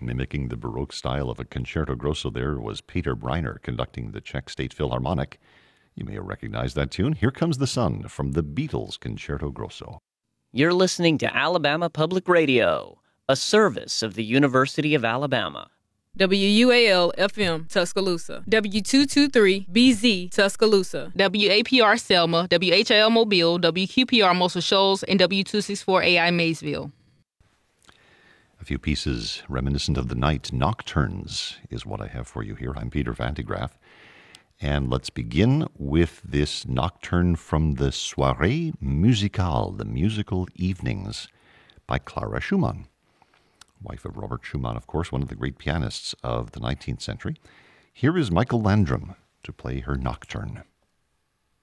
Mimicking the Baroque style of a concerto grosso there was Peter Breiner conducting the Czech State Philharmonic. You may recognize that tune. Here Comes the Sun from the Beatles Concerto Grosso. You're listening to Alabama Public Radio, a service of the University of Alabama. WUAL-FM, Tuscaloosa. W223-BZ, Tuscaloosa. WAPR Selma, WHIL Mobile, WQPR Muscle Shoals, and W264AI Maysville. A few pieces reminiscent of the night. Nocturnes is what I have for you here. I'm Peter Vandegraff. And let's begin with this nocturne from the Soirée Musicale, the musical evenings, by Clara Schumann. Wife of Robert Schumann, of course, one of the great pianists of the 19th century. Here is Michael Landrum to play her nocturne.